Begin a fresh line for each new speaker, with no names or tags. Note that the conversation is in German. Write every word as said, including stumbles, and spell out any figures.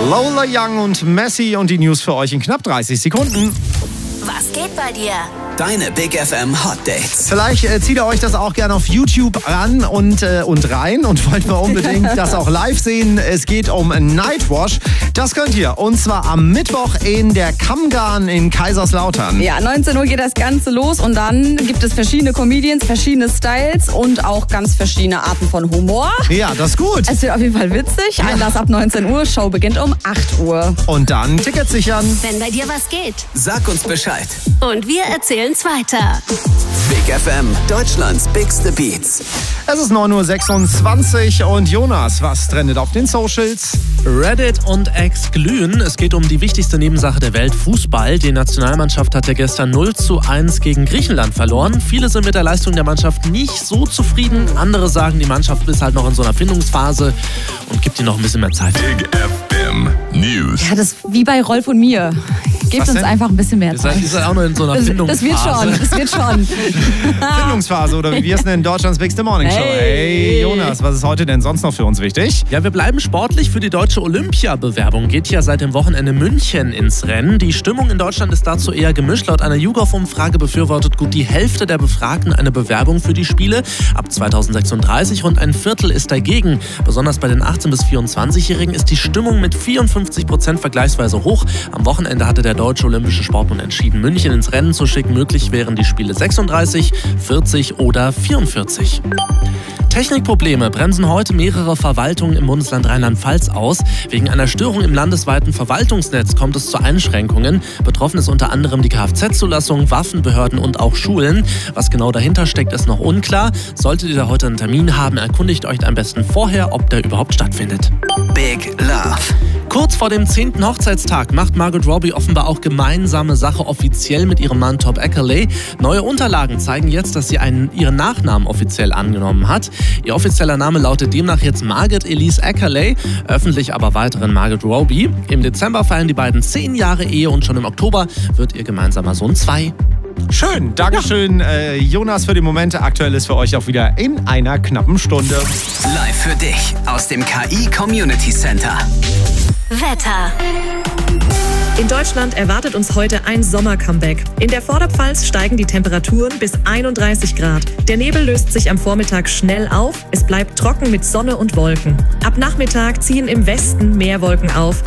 Lola Young und Messi und die News für euch in knapp dreißig Sekunden.
Was geht bei dir?
Deine Big F M Hot Dates.
Vielleicht äh, zieht ihr euch das auch gerne auf YouTube ran und, äh, und rein und wollt mal unbedingt das auch live sehen. Es geht um Nightwash. Das könnt ihr und zwar am Mittwoch in der Kammgarn in Kaiserslautern.
Ja, neunzehn Uhr geht das Ganze los und dann gibt es verschiedene Comedians, verschiedene Styles und auch ganz verschiedene Arten von Humor.
Ja, das ist gut.
Es wird auf jeden Fall witzig. Einlass ab neunzehn Uhr, Show beginnt um acht Uhr.
Und dann Tickets sichern.
Wenn bei dir was geht.
Sag uns Bescheid.
Und wir erzählen's weiter.
Big F M, Deutschlands bigste Beats.
Es ist neun Uhr sechsundzwanzig und Jonas, was trendet auf den Socials?
Reddit und X glühen. Es geht um die wichtigste Nebensache der Welt, Fußball. Die Nationalmannschaft hatte gestern null zu eins gegen Griechenland verloren. Viele sind mit der Leistung der Mannschaft nicht so zufrieden. Andere sagen, die Mannschaft ist halt noch in so einer Findungsphase und gibt ihnen noch ein bisschen mehr Zeit.
Big F M News.
Ja, das ist wie bei Rolf und mir. Gebt uns
denn?
einfach ein bisschen mehr
Ihr seid,
Zeit.
ihr seid auch noch in so einer
Das,
Findungsphase.
das wird schon, das wird schon.
Findungsphase oder wie wir es nennen, Deutschlands Bigste Morning Show.
Hey.
Hey Jonas, was ist heute denn sonst noch für uns wichtig?
Ja, wir bleiben sportlich. Für die deutsche Olympiabewerbung geht ja seit dem Wochenende München ins Rennen. Die Stimmung in Deutschland ist dazu eher gemischt. Laut einer YouGov-Umfrage befürwortet gut die Hälfte der Befragten eine Bewerbung für die Spiele ab zweitausendsechsunddreißig. Rund ein Viertel ist dagegen. Besonders bei den achtzehn- bis vierundzwanzigjährigen ist die Stimmung mit vierundfünfzig Prozent vergleichsweise hoch. Am Wochenende hatte der Deutsche Olympische Sportbund entschieden, München ins Rennen zu schicken. Möglich wären die Spiele sechsunddreißig, vierzig oder vierundvierzig. Technikprobleme bremsen heute mehrere Verwaltungen im Bundesland Rheinland-Pfalz aus. Wegen einer Störung im landesweiten Verwaltungsnetz kommt es zu Einschränkungen. Betroffen ist unter anderem die Kfz-Zulassung, Waffenbehörden und auch Schulen. Was genau dahinter steckt, ist noch unklar. Solltet ihr da heute einen Termin haben, erkundigt euch am besten vorher, ob der überhaupt stattfindet.
Big Love.
Kurz vor dem zehnten Hochzeitstag macht Margot Robbie offenbar auch gemeinsame Sache offiziell mit ihrem Mann Top Eckerley. Neue Unterlagen zeigen jetzt, dass sie einen, ihren Nachnamen offiziell angenommen hat. Ihr offizieller Name lautet demnach jetzt Margaret Elise Eckerley, öffentlich aber weiterhin Margot Robbie. Im Dezember feiern die beiden zehn Jahre Ehe und schon im Oktober wird ihr gemeinsamer Sohn zwei.
Schön, Dankeschön äh, Jonas für die Momente. Aktuell ist für euch auch wieder in einer knappen Stunde.
Live für dich aus dem K I Community Center.
Wetter.
In Deutschland erwartet uns heute ein Sommer-Comeback. In der Vorderpfalz steigen die Temperaturen bis einunddreißig Grad. Der Nebel löst sich am Vormittag schnell auf. Es bleibt trocken mit Sonne und Wolken. Ab Nachmittag ziehen im Westen mehr Wolken auf.